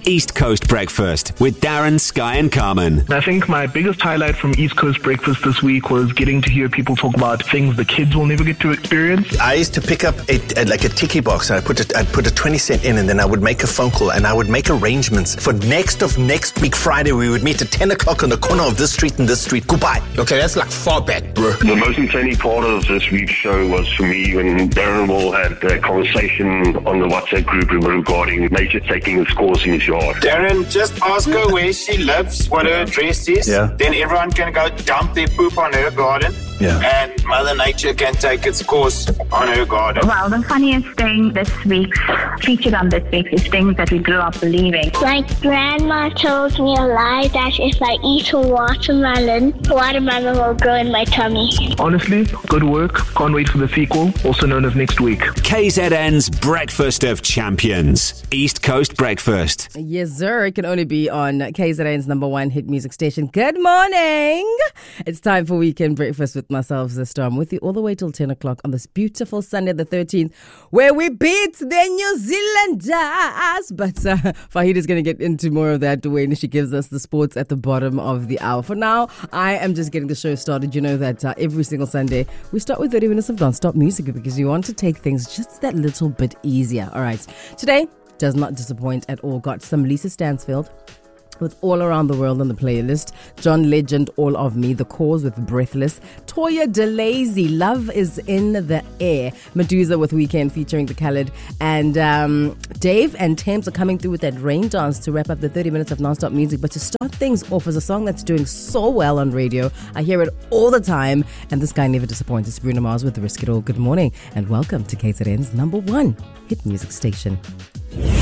East Coast Breakfast with Darren, Sky and Carmen. I think my biggest highlight from East Coast Breakfast this week was getting to hear people talk about things the kids will never get to experience. I used to pick up a tiki box and I'd put a 20 cent in, and then I would make a phone call and I would make arrangements for next week Friday. We would meet at 10 o'clock on the corner of this street and this street. Goodbye. Okay, that's like far back, bro. The most entertaining part of this week's show was for me when Darren Wall had a conversation on the WhatsApp group regarding nature taking its course in his yard. Darren, just ask her where she lives, what her address is. Yeah. Then everyone can go dump their poop on her garden. Yeah. And Mother Nature can take its course on her garden. Well, the funniest thing featured on this week is things that we grew up believing. Like grandma told me a lie that if I eat a watermelon will grow in my tummy. Honestly, good work. Can't wait for the sequel, also known as next week. KZN's Breakfast of Champions. East Coast Breakfast. Yes, sir. It can only be on KZN's number one hit music station. Good morning. It's time for Weekend Breakfast with myself, Zesta. I'm with you all the way till 10 o'clock on this beautiful Sunday the 13th, where we beat the New Zealanders. But Fahid is going to get into more of that when she gives us the sports at the bottom of the hour. For now, I am just getting the show started. You know that every single Sunday, we start with 30 minutes of non-stop music because we want to take things just that little bit easier. All right. Today does not disappoint at all. Got some Lisa Stansfield with All Around the World on the playlist. John Legend, All of Me. The Cause with Breathless. Toya DeLazy, Love is in the Air. Medusa with Weekend featuring The Khaled. And Dave and Thames are coming through with that rain dance to wrap up the 30 minutes of non-stop music. But to start things off is a song that's doing so well on radio. I hear it all the time. And this guy never disappoints. It's Bruno Mars with Risk It All. Good morning and welcome to KZN's number one hit music station.